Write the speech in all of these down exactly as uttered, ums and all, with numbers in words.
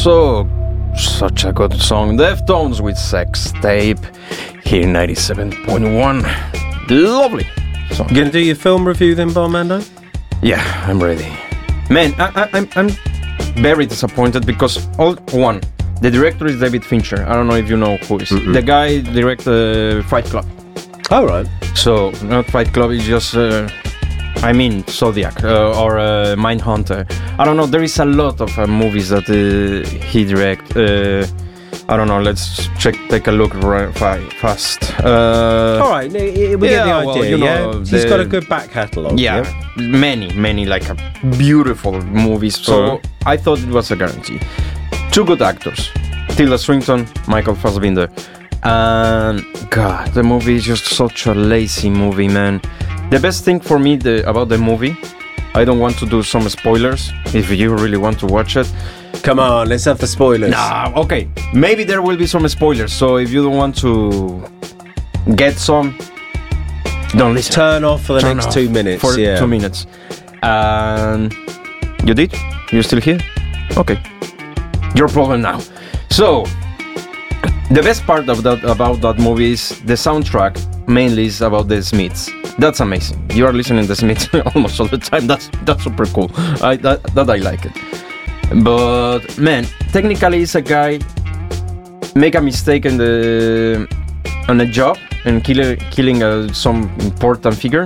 So, such a good song. Deftones with Sex Tape here ninety-seven point one. Lovely song. You gonna do your film review then, Barmando? Yeah, I'm ready. Man, I, I, I'm I'm very disappointed because all one, the director is David Fincher. I don't know if you know who is. Mm-mm. The guy directed uh, Fight Club. All right. So not Fight Club. It's just. Uh, I mean, Zodiac uh, or uh, Mindhunter. I don't know. There is a lot of uh, movies that uh, he direct. Uh, I don't know. Let's check. Take a look right fi- fast. Uh, All right, we yeah, get the idea. well, you yeah, know, he's the, got a good back catalogue. Yeah, yeah, many, many like uh, beautiful movies. So uh. I thought it was a guarantee. Two good actors: Tilda Swinton, Michael Fassbender. And God, the movie is just such a lazy movie, man. The best thing for me the, about the movie, I don't want to do some spoilers if you really want to watch it. Come on, let's have the spoilers. Nah, okay. Maybe there will be some spoilers, so if you don't want to get some, don't listen. Turn off for the Turn next off two minutes. For yeah. two minutes. And you did? You still here? Okay. Your problem now. So, the best part of that about that movie is the soundtrack. Mainly is about the Smiths. That's amazing. You are listening to the Smiths almost all the time. That's that's super cool. I that, that I like it. But man, technically, it's a guy make a mistake in the on a job and kill, killing a, some important figure,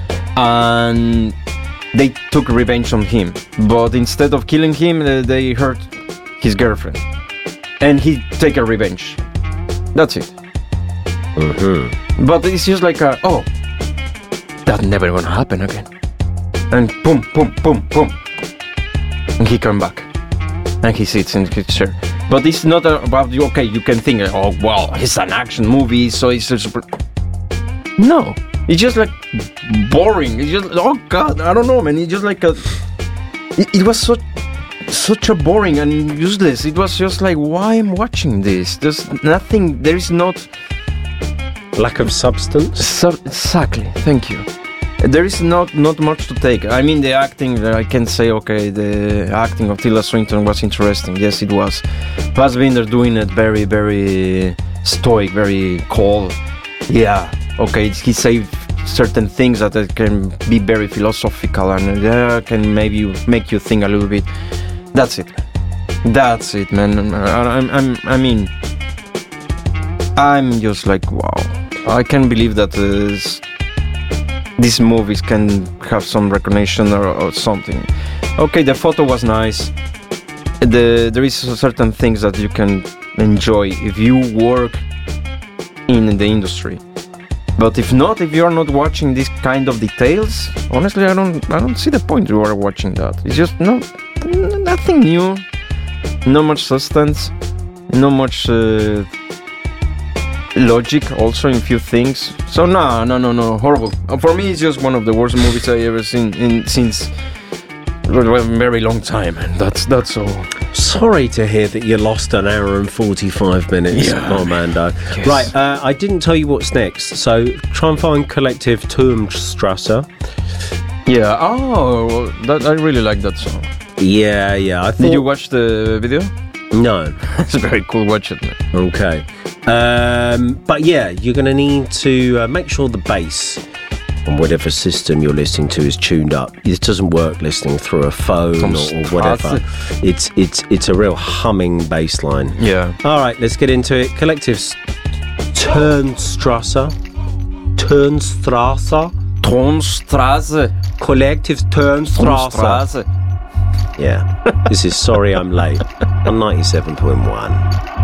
and they took revenge on him. But instead of killing him, they hurt his girlfriend, and he take a revenge. That's it. Mm-hmm. But it's just like a, oh, that's never gonna happen again. And boom, boom, boom, boom. And he come back. And he sits in his chair. But it's not about you, okay, you can think, oh, well, it's an action movie, so it's a super... No. It's just like boring. It's just, oh God, I don't know, man. It's just like a... It, it was so... such a boring and useless. It was just like, why am I watching this? There's nothing, there is not... Lack of substance? So, exactly, thank you. There is not, not much to take. I mean, the acting, I can say, okay, the acting of Tilda Swinton was interesting. Yes, it was. Fassbender doing it very, very stoic, very cold. Yeah, okay, he said certain things that can be very philosophical and yeah, can maybe make you think a little bit. That's it. That's it, man. I, I'm, I'm, I mean, I'm just like, wow. I can't believe that uh, these movies can have some recognition or, or something. Okay, the photo was nice. The, there is certain things that you can enjoy if you work in the industry. But if not, if you are not watching this kind of details, honestly, I don't, I don't see the point you are watching that. It's just no, nothing new, not much substance, not much uh, logic. Also in few things. So no, no, no, no, horrible. For me, it's just one of the worst movies I ever seen in since a very long time, and that's that's all. Sorry to hear that you lost an hour and forty-five minutes, yeah, Armando. Yes. Right, uh, I didn't tell you what's next, so try and find Collective Turmstrasse. Yeah, oh, that, I really like that song. Yeah, yeah. I thought... Did you watch the video? No. It's very cool, watch it, man. Okay. Um, but yeah, you're going to need to uh, make sure the bass on whatever system you're listening to is tuned up. It doesn't work listening through a phone or, or whatever. It's it's it's a real humming bass line. Yeah. All right, let's get into it. Collective's Turnstrasse. Turnstrasse. Turnstrasse. Collective's Turnstrasse. Yeah. This is Sorry I'm Late on ninety-seven point one.